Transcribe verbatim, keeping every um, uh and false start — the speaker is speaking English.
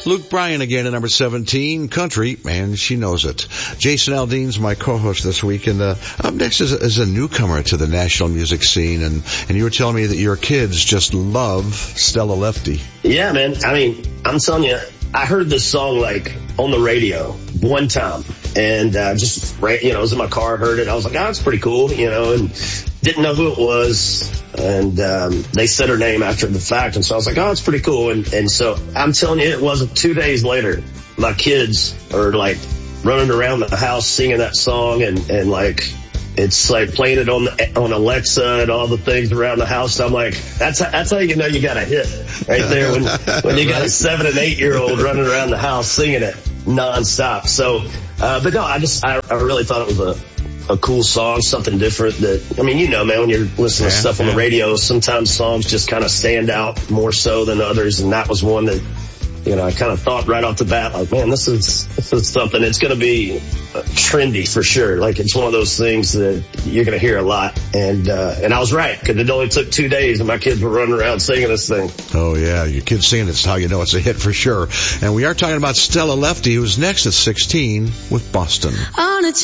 Luke Bryan again at number seventeen, country, and she knows it. Jason Aldean's my co-host this week, and uh, up next is a, is a newcomer to the national music scene, and, and you were telling me that your kids just love Stella Lefty. Yeah, man. I mean, I'm telling you, I heard this song like on the radio one time, and uh, just, you know, I was in my car, heard it. I was like, oh, that's pretty cool, you know, and didn't know who it was. And um, they said her name after the fact, and so I was like, oh, it's pretty cool. And, and so I'm telling you, it wasn't two days later, my kids are like running around the house singing that song, and, and like, it's like playing it on the, on Alexa and all the things around the house. I'm like, that's how, that's how you know you got a hit right there when when you got a seven and eight year old running around the house singing it nonstop. So, uh, but no, I just I, I really thought it was a a cool song, something different. That I mean, you know, man, when you're listening to stuff on the radio, sometimes songs just kind of stand out more so than others, and that was one that, you know, I kind of thought right off the bat, like, man, this is, this is something. It's going to be uh, trendy for sure. Like, it's one of those things that you're going to hear a lot. And, uh, and I was right, because it only took two days and my kids were running around singing this thing. Oh, yeah. Your kids singing it's how you know it's a hit for sure. And we are talking about Stella Lefty, who's next at sixteen with Boston. On a